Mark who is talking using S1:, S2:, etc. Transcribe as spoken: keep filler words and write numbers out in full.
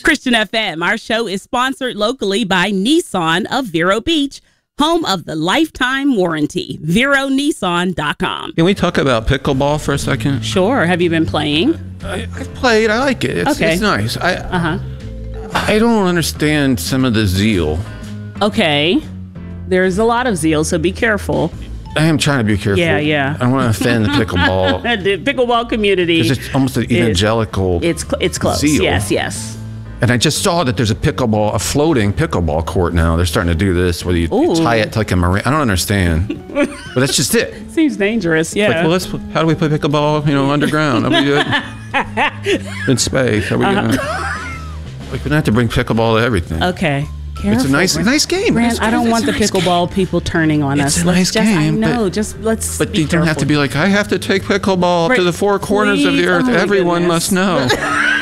S1: Christian F M. Our show is sponsored locally by Nissan of Vero Beach, home of the lifetime warranty. Vero Nissan dot com.
S2: Can we talk about pickleball for a second?
S1: Sure. Have you been playing?
S2: I, I've played. I like it. It's,
S1: Okay.
S2: it's nice. I
S1: Uh-huh.
S2: I don't understand some of the zeal.
S1: Okay. There's a lot of zeal, so be careful.
S2: I am trying to be careful.
S1: Yeah, yeah.
S2: I don't want to offend the pickleball.
S1: The pickleball community.
S2: Because it's almost an evangelical
S1: It's cl- it's close.
S2: zeal.
S1: Yes, yes.
S2: And I just saw that there's a pickleball, a floating pickleball court now. They're starting to do this where you
S1: Ooh.
S2: tie it to like a marine. I don't understand. But that's just it.
S1: Seems dangerous. Yeah.
S2: Like, well, let's, how do we play pickleball, you know, underground? Are we good? In space? Are we
S1: Uh-huh.
S2: good? Like, we don't have to bring pickleball to everything.
S1: Okay. Careful,
S2: It's a nice,
S1: Brent.
S2: nice game.
S1: Brent,
S2: It's-
S1: I don't
S2: it's
S1: want
S2: a
S1: the
S2: nice
S1: pickleball people turning on
S2: It's
S1: us.
S2: a
S1: Let's
S2: nice
S1: just,
S2: game,
S1: I know.
S2: but-
S1: just let's.
S2: But
S1: be
S2: you don't have to
S1: careful.
S2: be like, I have to take pickleball
S1: Right,
S2: to the four corners of
S1: please.
S2: the earth.
S1: Oh my
S2: Everyone
S1: goodness.
S2: must know.